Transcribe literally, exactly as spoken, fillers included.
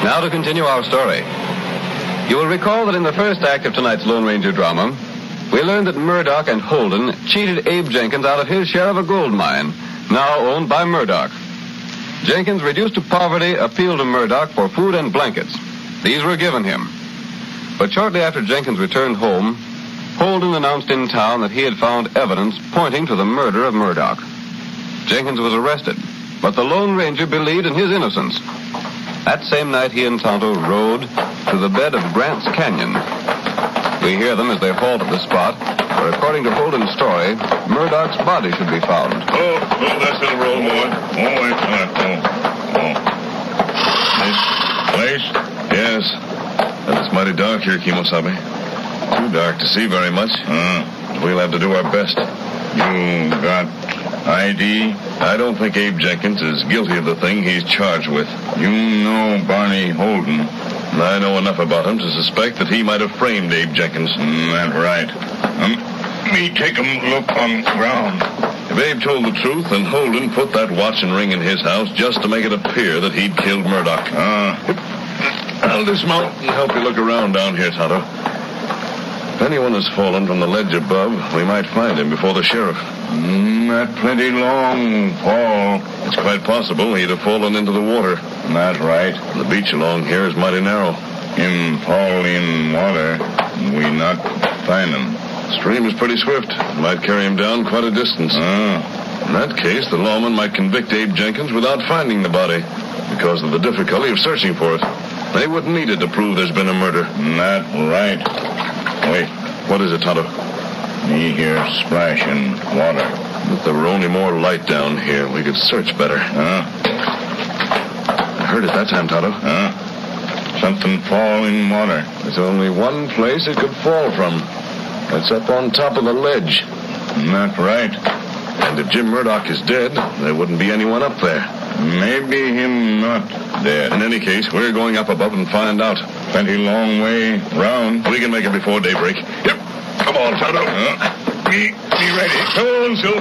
Now to continue our story. You will recall that in the first act of tonight's Lone Ranger drama, we learned that Murdoch and Holden cheated Abe Jenkins out of his share of a gold mine, now owned by Murdoch. Jenkins, reduced to poverty, appealed to Murdoch for food and blankets. These were given him. But shortly after Jenkins returned home, Holden announced in town that he had found evidence pointing to the murder of Murdoch. Jenkins was arrested, but the Lone Ranger believed in his innocence. That same night, he and Tonto rode to the bed of Grant's Canyon. We hear them as they halt at the spot, where, according to Holden's story, Murdoch's body should be found. Oh, oh, that's in the road, boy. Oh, wait, oh, oh. This place? Yes. And it's mighty dark here, Kimosabe. Too dark to see very much. Uh, we'll have to do our best. You got I D? I don't think Abe Jenkins is guilty of the thing he's charged with. You know Barney Holden. I know enough about him to suspect that he might have framed Abe Jenkins. Mm, that's right. Um, me take a look on the ground. If Abe told the truth, then Holden put that watch and ring in his house just to make it appear that he'd killed Murdoch. Uh, I'll dismount and help you look around down here, Tonto. If anyone has fallen from the ledge above, we might find him before the sheriff. Mm, that plenty long fall. It's quite possible he'd have fallen into the water. That's right. The beach along here is mighty narrow. Him fall in water, we not find him. The stream is pretty swift. It might carry him down quite a distance. Uh. In that case, the lawman might convict Abe Jenkins without finding the body because of the difficulty of searching for it. They wouldn't need it to prove there's been a murder. That's right. Wait. What is it, Tonto? Me hear splashing water. If there were only more light down here, we could search better. Huh? I heard it that time, Tonto. Huh? Something fall in water. There's only one place it could fall from. That's up on top of the ledge. That's right. And if Jim Murdoch is dead, there wouldn't be anyone up there. Maybe him not dead. In any case, we're going up above and find out. Plenty long way round. We can make it before daybreak. Yep. Come on, Tonto. Uh, me, me ready. Come on, Silver.